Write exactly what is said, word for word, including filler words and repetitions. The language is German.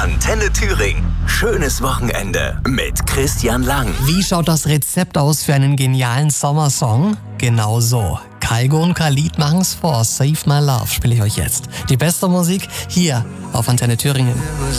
Antenne Thüringen. Schönes Wochenende mit Christian Lang. Wie schaut das Rezept aus für einen genialen Sommersong? Genau so. Kygo und Khalid machen's vor. Save My Love spiele ich euch jetzt. Die beste Musik hier auf Antenne Thüringen.